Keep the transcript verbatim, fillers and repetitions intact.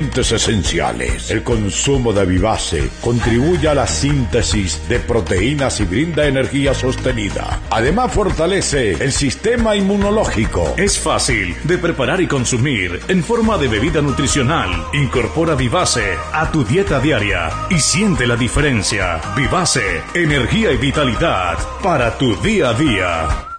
nutrientes esenciales. El consumo de Vivace contribuye a la síntesis de proteínas y brinda energía sostenida. Además, fortalece el sistema inmunológico. Es fácil de preparar y consumir en forma de bebida nutricional. Incorpora Vivace a tu dieta diaria y siente la diferencia. Vivace, energía y vitalidad para tu día a día.